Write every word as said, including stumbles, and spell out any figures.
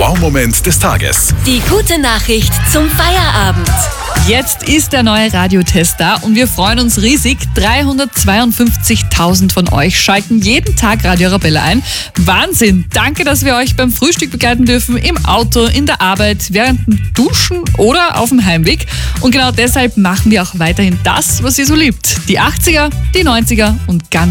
Wow-Moment des Tages. Die gute Nachricht zum Feierabend. Jetzt ist der neue Radiotest da und wir freuen uns riesig. dreihundertzweiundfünfzigtausend von euch schalten jeden Tag Radio Arabella ein. Wahnsinn! Danke, dass wir euch beim Frühstück begleiten dürfen, im Auto, in der Arbeit, während dem Duschen oder auf dem Heimweg. Und genau deshalb machen wir auch weiterhin das, was ihr so liebt. Die achtziger, die neunziger und ganz